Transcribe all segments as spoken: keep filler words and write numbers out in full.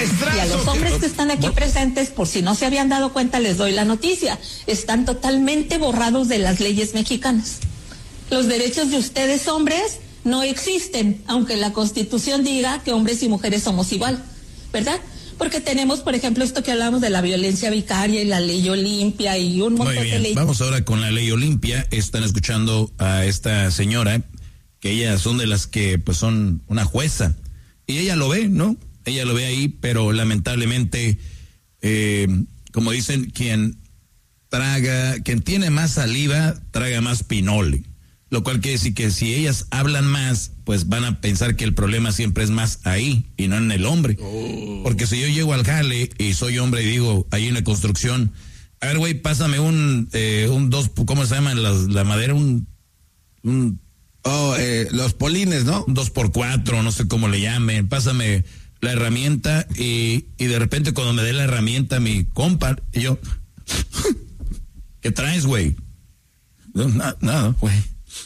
maestrazo. Y a los hombres que están aquí presentes, por si no se habían dado cuenta, les doy la noticia. Están totalmente borrados de las leyes mexicanas. Los derechos de ustedes, hombres, no existen, aunque la Constitución diga que hombres y mujeres somos igual, ¿verdad? Porque tenemos, por ejemplo, esto que hablamos de la violencia vicaria y la ley Olimpia y un montón Muy bien. de leyes. Vamos ahora con la ley Olimpia. Están escuchando a esta señora, que ellas son de las que pues son una jueza. Y ella lo ve, ¿no? Ella lo ve ahí, pero lamentablemente, eh, como dicen, quien traga, quien tiene más saliva, traga más pinole. Lo cual quiere decir que si ellas hablan más, pues van a pensar que el problema siempre es más ahí y no en el hombre. Oh. Porque si yo llego al jale y soy hombre y digo, ahí en la construcción, a ver, güey, pásame un, eh, un dos, ¿cómo se llama la, la madera? Un, un oh, eh, los polines, ¿no? Un dos por cuatro, no sé cómo le llamen. Pásame la herramienta y, y de repente cuando me dé la herramienta mi compa, y yo, ¿qué traes, güey? No, nada, nada, güey.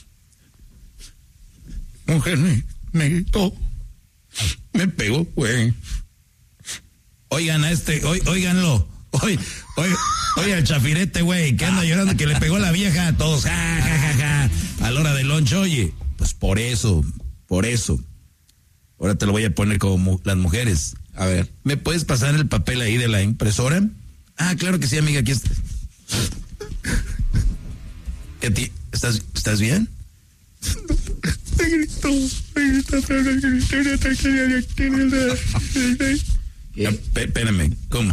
Mujer me, me gritó, me pegó, güey. Oigan a este, oí, oíganlo, oí, oí, oye al chafirete, güey, que anda llorando que le pegó la vieja a todos, ja, ja, ja, ja, a la hora del lunch, oye, pues por eso, por eso. Ahora te lo voy a poner como las mujeres. A ver. ¿Me puedes pasar el papel ahí de la impresora? Ah, claro que sí, amiga, aquí está. ¿Qué ti? ¿Estás, ¿Estás bien? Me gritó, me gritó, espérame, ¿cómo?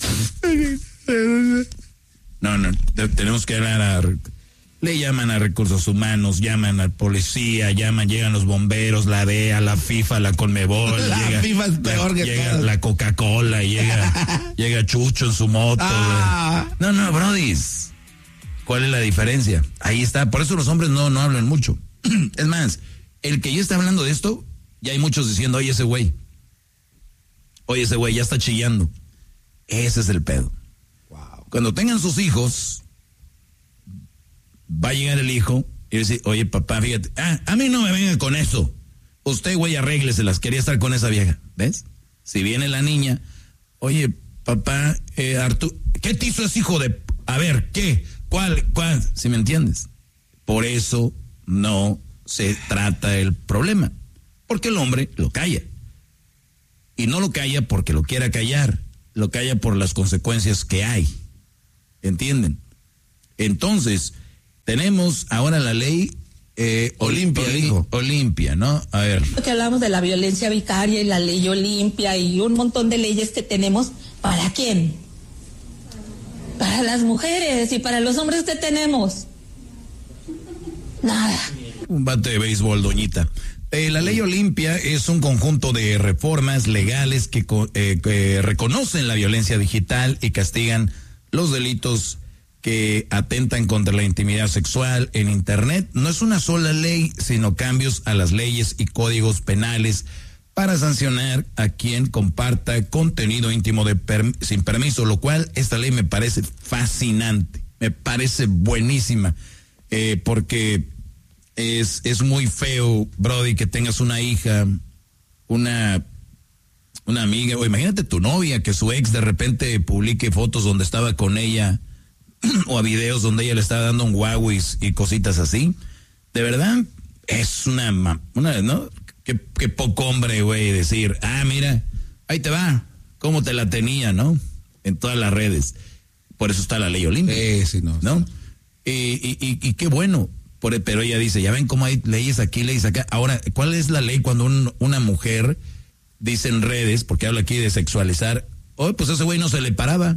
No, no, te, tenemos que hablar a... Le llaman a recursos humanos, llaman a policía, llaman, llegan los bomberos, la D E A, la FIFA, la Conmebol, la llega, FIFA es peor la, que llega todo. La Coca-Cola, llega, llega Chucho en su moto. Ah. No, no, brodis, ¿cuál es la diferencia? Ahí está, por eso los hombres no, no hablan mucho. Es más, el que ya está hablando de esto, ya hay muchos diciendo, oye ese güey, oye ese güey ya está chillando. Ese es el pedo. Wow. Cuando tengan sus hijos, va a llegar el hijo y dice, oye papá, fíjate, ah, a mí no me venga con eso. Usted, güey, arrégleselas, quería estar con esa vieja, ¿ves? Si viene la niña, oye papá, eh, Arturo, ¿qué te hizo ese hijo de... A ver, ¿qué? ¿Cuál? ¿Cuál? ¿Sí me entiendes? Por eso no se trata el problema, porque el hombre lo calla. Y no lo calla porque lo quiera callar, lo calla por las consecuencias que hay. ¿Entienden? Entonces, tenemos ahora la ley eh, Olimpia, Oli, dijo. Olimpia, ¿no? A ver. Que hablamos de la violencia vicaria y la ley Olimpia y un montón de leyes que tenemos. ¿Para quién? Para las mujeres y para los hombres que tenemos. Nada. Un bate de béisbol, doñita. Eh, la ley Olimpia es un conjunto de reformas legales que, eh, que reconocen la violencia digital y castigan los delitos que atentan contra la intimidad sexual en Internet. No es una sola ley, sino cambios a las leyes y códigos penales para sancionar a quien comparta contenido íntimo de per- sin permiso, lo cual esta ley me parece fascinante, me parece buenísima, eh, porque es, es muy feo, Brody, que tengas una hija, una... una amiga, o imagínate tu novia, que su ex de repente publique fotos donde estaba con ella, o a videos donde ella le está dando un Huawei y cositas así. De verdad, es una, una ¿no? Qué, qué poco hombre, güey, decir, ah, mira, ahí te va, cómo te la tenía, ¿no? En todas las redes. Por eso está la ley Olimpia. Eh, sí, no. ¿No? Y, y, y, y qué bueno, por, pero ella dice, ya ven cómo hay leyes aquí, leyes acá. Ahora, ¿cuál es la ley cuando un, una mujer dice en redes, porque habla aquí de sexualizar, oh, pues a ese güey no se le paraba?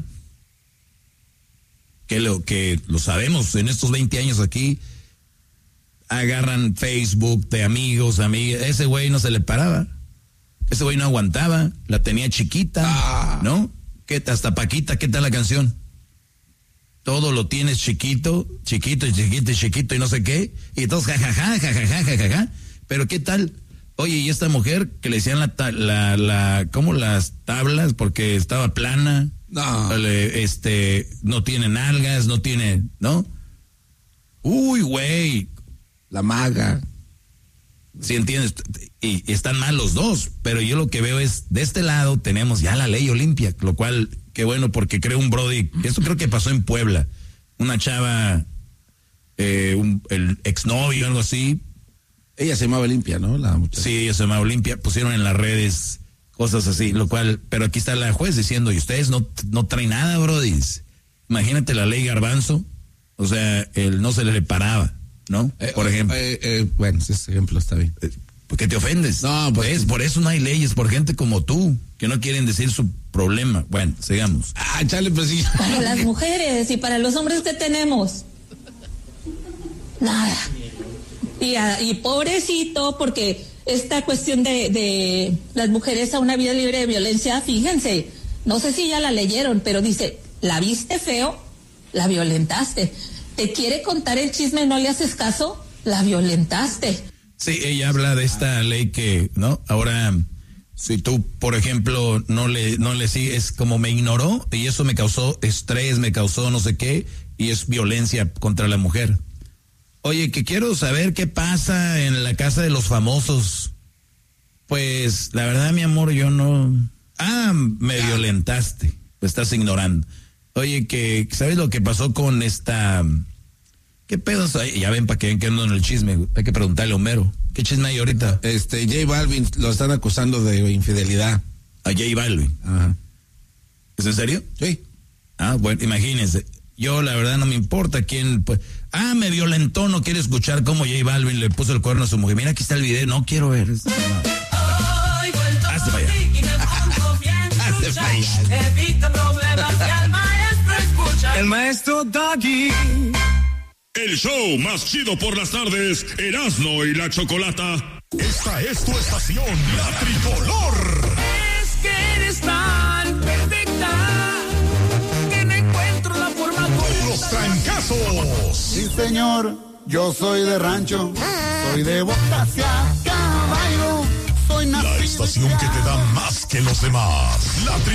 Que lo que lo sabemos en estos veinte años aquí, agarran Facebook de amigos, amigas, ese güey no se le paraba, ese güey no aguantaba, la tenía chiquita, ah. ¿no? ¿Qué, hasta Paquita, ¿qué tal la canción? Todo lo tienes chiquito, chiquito y chiquito y chiquito y no sé qué, y todos jajaja, jajaja, jajaja, pero ¿qué tal? Oye, y esta mujer que le decían la, la, la, ¿cómo las tablas? Porque estaba plana. No. Este, no tiene nalgas, no tiene, ¿no? Uy, güey. La maga. ¿Sí entiendes? Y, y están mal los dos, pero yo lo que veo es, de este lado tenemos ya la ley Olimpia, lo cual, qué bueno, porque creo un brody, esto creo que pasó en Puebla, una chava, eh, un, el exnovio, algo así. Ella se llamaba Olimpia, ¿no? La muchacha. Sí, ella se llamaba Olimpia, pusieron en las redes cosas así, lo cual, pero aquí está la juez diciendo, y ustedes no, no traen nada, brody. Imagínate la ley Garbanzo, o sea, él no se le paraba, ¿no? Eh, por ejemplo. Eh, eh, bueno, ese ejemplo está bien. Eh, ¿Por qué te ofendes? No, pues. ¿Ves? Por eso no hay leyes, por gente como tú, que no quieren decir su problema. Bueno, sigamos. Ah, chale, pues sí. Para las mujeres y para los hombres que tenemos. Nada. Y, a, y pobrecito, porque esta cuestión de, de las mujeres a una vida libre de violencia, fíjense, no sé si ya la leyeron, pero dice, la viste feo, la violentaste. Te quiere contar el chisme, no le haces caso, la violentaste. Sí, ella habla de esta ley que, ¿no? Ahora, si tú, por ejemplo, no le, no le sigues, como me ignoró, y eso me causó estrés, me causó no sé qué, y es violencia contra la mujer. Oye, que quiero saber qué pasa en la casa de los famosos. Pues, la verdad, mi amor, yo no... Ah, me ah. violentaste, me estás ignorando. Oye, que, ¿sabes lo que pasó con esta... ¿Qué pedos hay? Ya ven, para que ven que ando en el chisme, hay que preguntarle a Homero. ¿Qué chisme hay ahorita? Este, J Balvin lo están acusando de infidelidad. A J Balvin. Ajá. ¿Es en serio? Sí. Ah, bueno, imagínense. Yo, la verdad, no me importa quién... Pues, ah, me violentó, no quiere escuchar cómo J Balvin le puso el cuerno a su mujer. Mira, aquí está el video, no quiero ver. Hazte para allá. Hazte para allá. El maestro Doggy. El show más chido por las tardes, Erasmo y la Chocolata. Esta es tu estación, la Tricolor. Es que eres tan perfecta que no encuentro la forma correcta. Los trancazos. Sí, señor, yo soy de rancho, soy de botas y a caballo, soy nacido. La estación que te da más que los demás. La